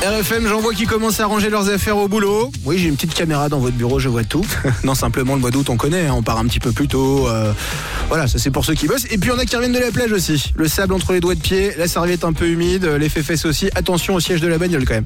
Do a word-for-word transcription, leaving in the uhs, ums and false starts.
R F M, j'en vois qui commencent à ranger leurs affaires au boulot. Oui, j'ai une petite caméra dans votre bureau, je vois tout. Non, simplement le mois d'août, on connaît, hein, on part un petit peu plus tôt. Euh, voilà, ça c'est pour ceux qui bossent. Et puis on a qui reviennent de la plage aussi. Le sable entre les doigts de pied, la serviette un peu humide, les fesses aussi. Attention au siège de la bagnole quand même.